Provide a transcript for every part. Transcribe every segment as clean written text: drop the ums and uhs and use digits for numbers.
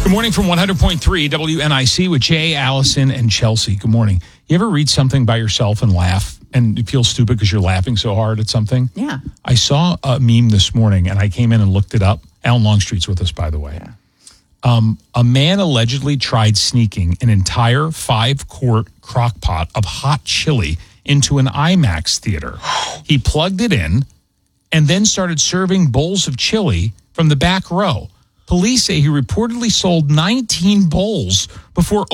Good morning from 100.3 WNIC with Jay, Allison, and Chelsea. Good morning. You ever read something by yourself and laugh and you feel stupid because you're laughing so hard at something? Yeah. I saw a meme this morning and I came in and looked it up. Alan Longstreet's with us, by the way. Yeah. A man allegedly tried sneaking an entire 5-quart crock pot of hot chili into an IMAX theater. He plugged it in and then started serving bowls of chili from the back row. Police say he reportedly sold 19 bowls before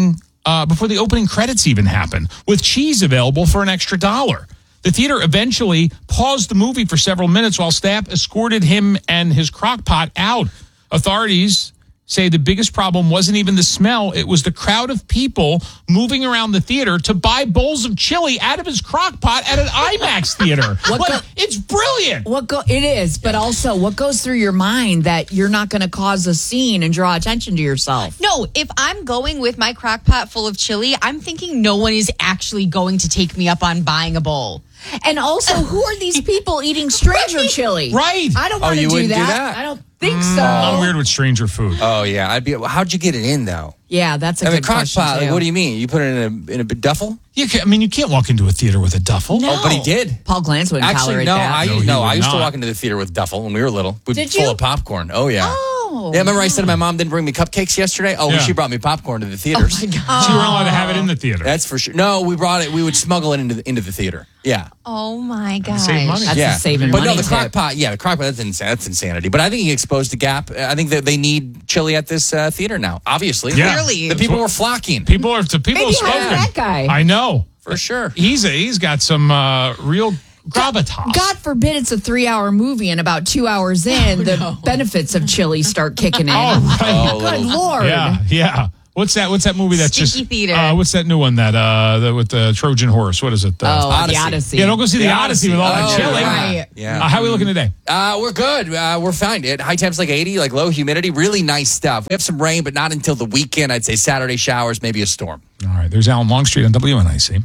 the opening credits even happened, with cheese available for an extra $1. The theater eventually paused the movie for several minutes while staff escorted him and his crock pot out. Authorities say the biggest problem wasn't even the smell. It was the crowd of people moving around the theater to buy bowls of chili out of his crock pot at an IMAX theater. It's brilliant. It is, but also what goes through your mind that you're not going to cause a scene and draw attention to yourself? No, if I'm going with my crock pot full of chili, I'm thinking no one is actually going to take me up on buying a bowl. And also, who are these people eating stranger chili? Right. I don't want to do that. I don't think so. I'm weird with stranger food. Oh, yeah. How'd you get it in, though? Yeah, that's a good question, crock pot, too. what do you mean? You put it in a duffel? You can't walk into a theater with a duffel. No. Oh, but he did. Paul Glantz wouldn't tolerate that. I used to walk into the theater with duffel when we were little. Did full you? of popcorn. Oh, yeah. Oh. Yeah, remember I said my mom didn't bring me cupcakes yesterday? Oh, Yeah. She brought me popcorn to the theaters. Oh, my God. So you weren't allowed to have it in the theater. That's for sure. No, we brought it. We would smuggle it into the theater. Yeah. Oh, my gosh. Save money. That's Yeah. a saving But money no, the crock tip. pot, that's insanity. But I think he exposed the gap. I think that they need chili at this theater now, obviously. Yeah. Clearly. The people were flocking. People have Maybe spoken. hire that guy. I know. For sure. He's got some real gravitas. God forbid it's a 3-hour movie and about 2 hours in, the benefits of chili start kicking in. Oh, right. Good Lord. Yeah. What's that movie that's Sticky just theater. What's that new one that with the Trojan horse? What is it? The Odyssey. Yeah, don't go see the Odyssey with all that chili. Right. Yeah. How are we looking today? We're good. We're fine. High temps like 80, like low humidity. Really nice stuff. We have some rain, but not until the weekend. I'd say Saturday showers, maybe a storm. All right. There's Alan Longstreet on WNIC.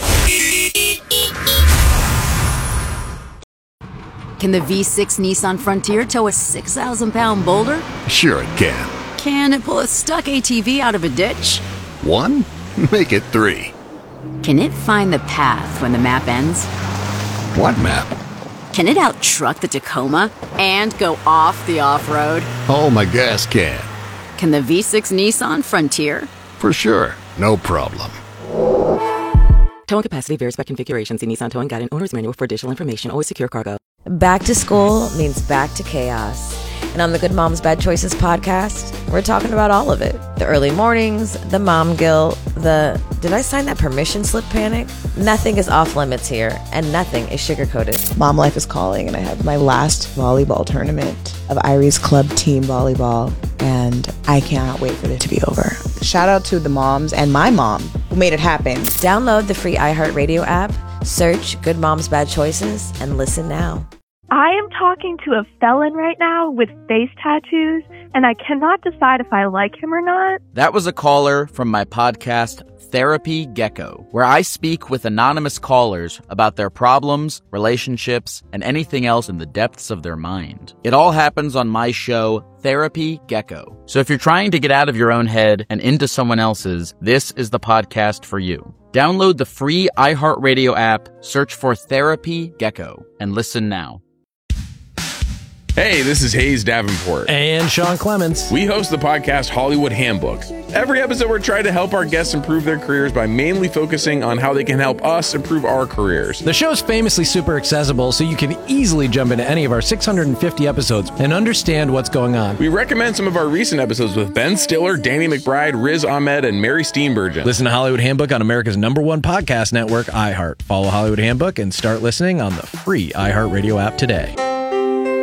Can the V6 Nissan Frontier tow a 6,000-pound boulder? Sure it can. Can it pull a stuck ATV out of a ditch? 1? Make it 3. Can it find the path when the map ends? What map? Can it out-truck the Tacoma and go off the off-road? Oh, my gas can. Can the V6 Nissan Frontier? For sure. No problem. Towing capacity varies by configuration. See Nissan Towing Guide and Owner's Manual for additional information. Always secure cargo. Back to school means back to chaos. And on the Good Moms Bad Choices podcast, we're talking about all of it. The early mornings, the mom guilt, did I sign that permission slip panic? Nothing is off limits here, and nothing is sugar-coated. Mom life is calling, and I have my last volleyball tournament of Irie's club team volleyball, and I cannot wait for it to be over. Shout out to the moms and my mom who made it happen. Download the free iHeartRadio app, search Good Moms Bad Choices, and listen now. I am talking to a felon right now with face tattoos, and I cannot decide if I like him or not. That was a caller from my podcast, Therapy Gecko, where I speak with anonymous callers about their problems, relationships, and anything else in the depths of their mind. It all happens on my show, Therapy Gecko. So if you're trying to get out of your own head and into someone else's, this is the podcast for you. Download the free iHeartRadio app, search for Therapy Gecko, and listen now. Hey, this is Hayes Davenport. And Sean Clements. We host the podcast Hollywood Handbook. Every episode, we're trying to help our guests improve their careers by mainly focusing on how they can help us improve our careers. The show's famously super accessible, so you can easily jump into any of our 650 episodes and understand what's going on. We recommend some of our recent episodes with Ben Stiller, Danny McBride, Riz Ahmed, and Mary Steenburgen. Listen to Hollywood Handbook on America's #1 podcast network, iHeart. Follow Hollywood Handbook and start listening on the free iHeartRadio app today.